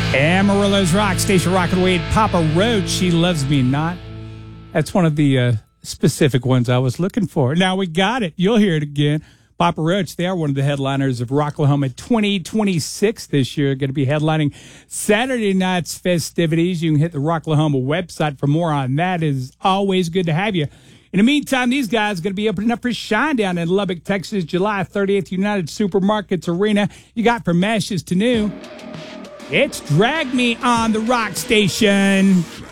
Amarillo's Rock Station, rockin' away at Papa Roach, She Loves Me Not. That's one of the specific ones I was looking for. Now we got it. You'll hear it again. Papa Roach, they are one of the headliners of Rocklahoma 2026 this year. Going to be headlining Saturday night's festivities. You can hit the Rocklahoma website for more on that. It is always good to have you. In the meantime, these guys are going to be opening up for Shinedown in Lubbock, Texas, July 30th, United Supermarkets Arena. You got from Ashes to New. It's Drag Me on the Rock Station.